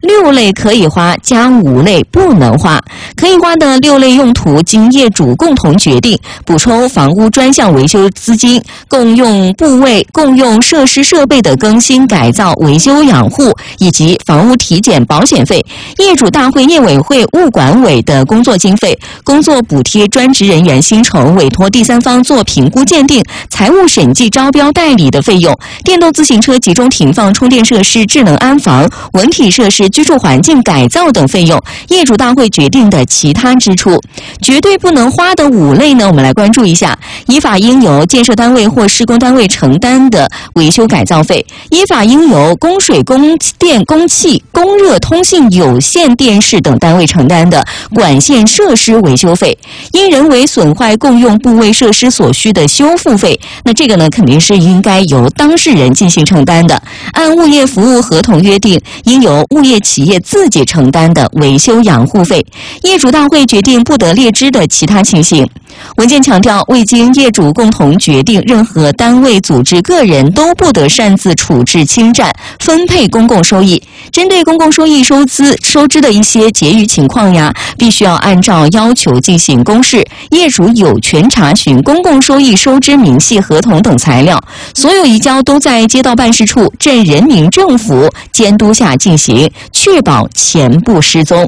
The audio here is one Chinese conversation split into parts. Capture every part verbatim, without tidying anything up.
六类可以花，加五类不能花。可以花的六类用途经业主共同决定，补充房屋专项维修资金、共用部位、共用设施设备的更新改造、维修养护以及房屋体检保险费、业主大会业委会物管委的工作经费、工作补贴专职人员薪酬委托第三方做评估鉴定、财务审计招标代理的费用、电动自行车集中停放充电设施智能安防、文体设施居住环境改造等费用，业主大会决定的其他支出。绝对不能花的五类呢，我们来关注一下：依法应由建设单位或施工单位承担的维修改造费；依法应由供水、供电、供气、供热、通信有线电视等单位承担的管线设施维修费；因人为损坏共用部位设施所需的修复费，那这个呢肯定是应该由当事人进行承担的。按物业服务合同约定，应由物业企业自己承担的维修养护费。业主大会决定不得列支的其他情形。文件强调，未经业主共同决定，任何单位、组织、个人都不得擅自处置、侵占、分配公共收益。针对公共收益收资、收支的一些结余情况呀，必须要按照要求进行公示。业主有权查询公共收益收支明细合同等材料，所有移交都在街道办事处、镇人民政府监督下进行，确保钱不失踪。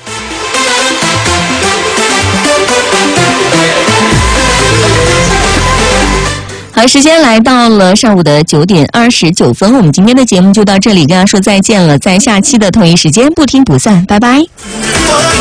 好，时间来到了上午的九点二十九分，我们今天的节目就到这里，跟大家说再见了。在下期的同一时间不听不散，拜拜。